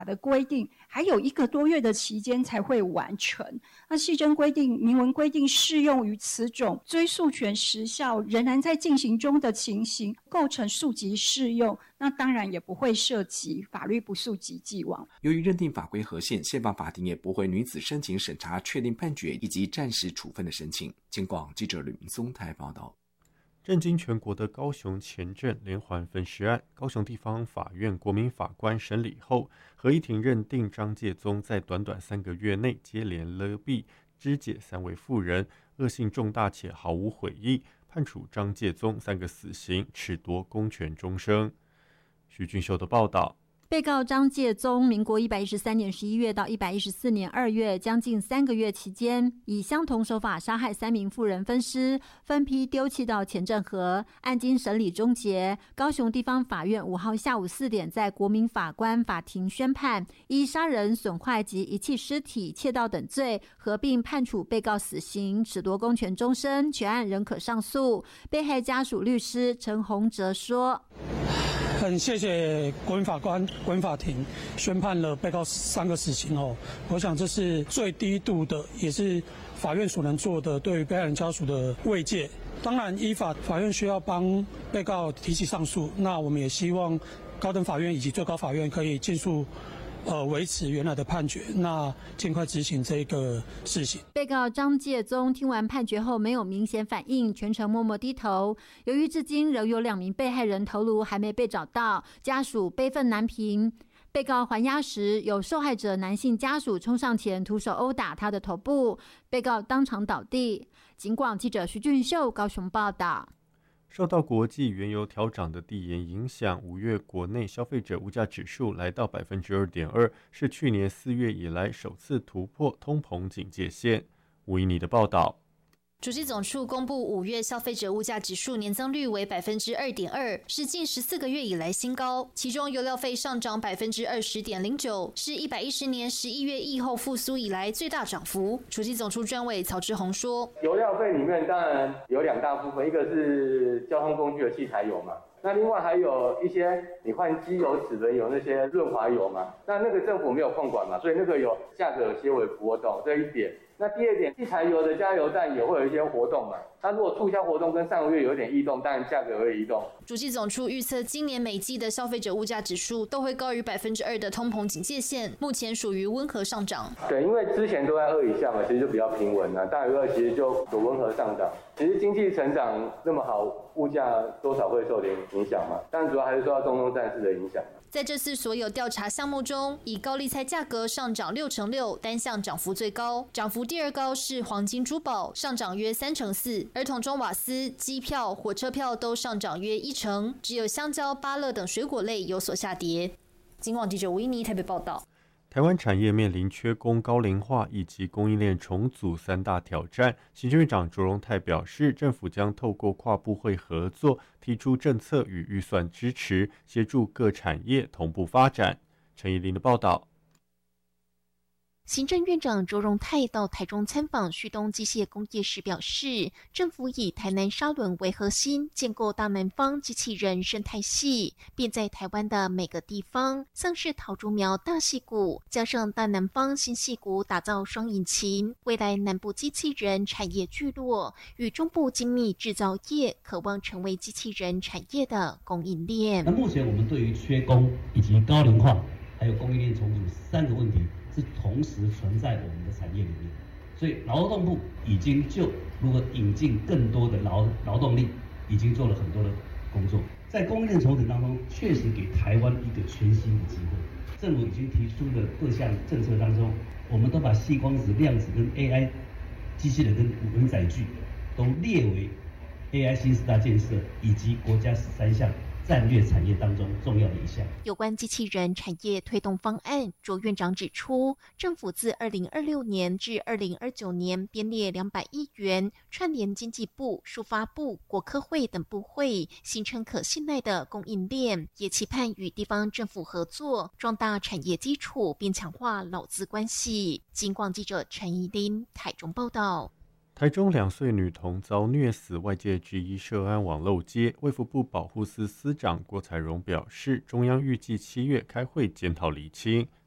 的规定还有1个多月的期间才会完成。那系争规定明文规定适用于此种追诉权时效仍然在进行中的情形，构成溯及适用，那当然也不会涉及法律不溯及既往。 由于认定法规合宪，宪法法庭也不会女子申请审查确定判决以及暂时处分的申请。警广记者吕明松台报道。 震惊全国的高雄前镇连环分尸案，高雄地方法院国民法官审理后，合议庭认定张介宗在短短3个月内接连勒毙、肢解3位妇人，恶性重大且毫无悔意，判处张介宗3个死刑，褫夺公权终生。徐俊秀的报道。 被告张介宗，民国113年11月到114年2月，将近3个月期间，以相同手法杀害3名妇人分尸，分批丢弃到前镇河。案经审理终结，高雄地方法院5号下午4点在国民法官法庭宣判，依杀人、损坏及遗弃尸体、窃盗等罪，合并判处被告死刑，褫夺公权终身，全案仍可上诉。被害家属律师陈宏哲说： 很谢谢国民法官、国民法庭宣判了被告3个死刑哦。我想这是最低度的，也是法院所能做的对于被害人家属的慰藉。当然，依法法院需要帮被告提起上诉，那我们也希望高等法院以及最高法院可以尽速维持原来的判决，那尽快执行这个事情。 被告张介宗听完判决后没有明显反应，全程默默低头。由于至今仍有2名被害人头颅还没被找到，家属悲愤难平。被告还押时，有受害者男性家属冲上前徒手殴打他的头部，被告当场倒地。警广记者徐俊秀高雄报道。 受到国际原油调涨的递延影响，5月国内消费者物价指数来到 2.2%， 是去年4月以来首次突破通膨警戒线。吴怡妮的报道。 主计总处公布5月消费者物价指数年增率为 2.2%， 是近14个月以来新高。其中油料费上涨 20.09%， 是110年11月疫后复苏以来最大涨幅。主计总处专委曹志宏说， 油料费里面当然有2大部分，一个是交通工具的器材油嘛，那另外还有一些你换机油、齿轮油那些润滑油嘛，那个政府没有控管嘛，所以那个有价格有些微波动，这一点。那第2点，器材油的加油站也会有一些活动嘛，它如果促销活动跟上个月有点异动，当然价格会移动。 主计总处预测今年每季的消费者物价指数都会高于 2% 的通膨警戒线，目前属于温和上涨。 对，因为之前都在2以下嘛，其实就比较平稳了，大于2其实就有温和上涨。其实经济成长那么好，物价多少会受点影响嘛，但主要还是受到中东战事的影响。 在这次所有调查项目中，以高丽菜价格上涨6%，单项涨幅最高，涨幅第2高是黄金珠宝，上涨约3%，而桶中瓦斯、机票、火车票都上涨约1成，只有香蕉、芭乐等水果类有所下跌。警广记者吴依妮台北报道。 台湾产业面临缺工、高龄化以及供应链重组3大挑战。行政院长卓荣泰表示，政府将透过跨部会合作，提出政策与预算支持，协助各产业同步发展。陈怡琳的报道。 行政院长卓荣泰到台中参访旭东机械工业时表示，政府以台南沙仑为核心，建构大南方机器人生态系，并在台湾的每个地方，像是桃竹苗大溪谷，加上大南方新溪谷，打造双引擎。未来南部机器人产业聚落与中部精密制造业，渴望成为机器人产业的供应链。 那目前我们对于缺工以及高龄化，还有供应链重组3个问题，是同时存在我们的产业里面，所以劳动部已经就如何引进更多的劳动力，已经做了很多的工作。在供应链重整当中，确实给台湾一个全新的机会。政府已经提出的各项政策当中，我们都把矽光子、量子跟 AI 机器人跟无人载具都列为 AI 新4大建设以及国家13项战略产业当中重要的一项。 有关机器人产业推动方案，卓院长指出，政府自2026年至2029年编列200亿元，串联经济部、数发部、国科会等部会，形成可信赖的供应链，也期盼与地方政府合作，壮大产业基础，并强化劳资关系。警广记者陈怡琳台中报道。 台中2岁女童遭虐死，外界质疑涉案网漏接。卫福部保护司司长郭采荣表示，中央预计7月开会检讨厘清。